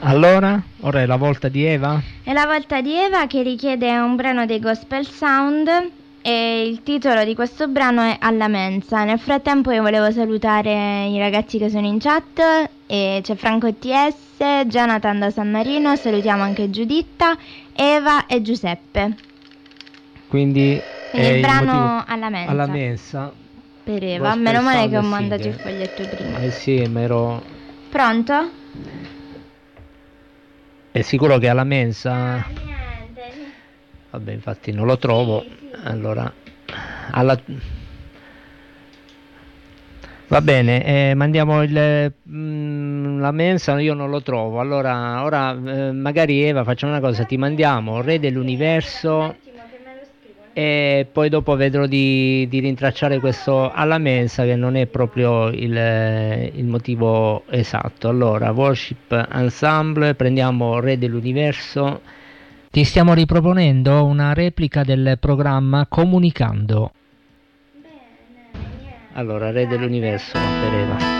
Allora, ora è la volta di Eva? È la volta di Eva che richiede un brano dei Gospel Sound e il titolo di questo brano è Alla Mensa. Nel frattempo io volevo salutare i ragazzi che sono in chat, e c'è Franco TS, Jonathan da San Marino, salutiamo anche Giuditta, Eva e Giuseppe. Quindi il brano Alla Mensa. Alla Mensa. Per Eva, Gospel meno male Sound che ho e mandato Singer. il foglietto prima. Sì, ma ero... Pronto? È sicuro che alla mensa... Niente. Vabbè, infatti non lo trovo. Sì. Allora, va bene, mandiamo la mensa, io non lo trovo. Allora, ora magari Eva, facciamo una cosa, ti mandiamo Re dell'Universo e poi dopo vedrò di rintracciare questo alla mensa, che non è proprio il motivo esatto. Allora, Worship Ensemble, prendiamo Re dell'Universo. Ti stiamo riproponendo una replica del programma Comunicando. Bene, niente. Allora, Re dell'Universo per Eva.